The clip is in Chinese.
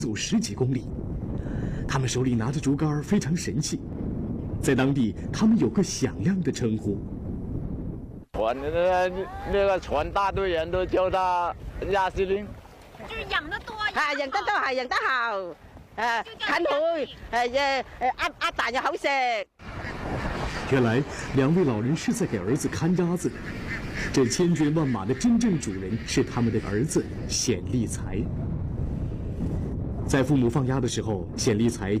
走10几公里。他们手里拿着竹竿，非常神气。在当地，他们有个响亮的称呼。 船那个船大队人都叫他亚司令。 就是养得多， 養得多係養得好，近去鴨蛋又好食。 原來2位老人是在給兒子看鴨子，這千軍萬馬的真正主人是他們的兒子冼立才。在父母放鴨的時候，冼立才